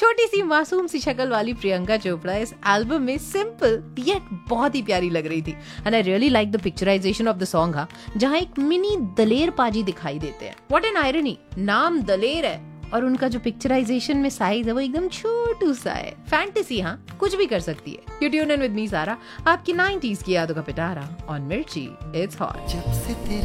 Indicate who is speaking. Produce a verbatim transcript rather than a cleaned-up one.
Speaker 1: छोटी सी मासूम सी शक्ल वाली प्रियंका चोपड़ा इस एल्बम में सिंपल येट बहुत ही प्यारी लग रही थी। And I really like the picturisation of the song, हाँ, जहाँ एक मिनी दलेर पाजी दिखाई देते हैं। व्हाट एन आयरनी, नाम दलेर है और उनका जो पिक्चराइजेशन में साइज है वो एकदम छोटू सा है। फैंटेसी हाँ कुछ भी कर सकती है। You tune in with me सारा, आपकी नाइंटीज़ की यादों का पिटारा ऑन मिर्ची, इट्स हॉट।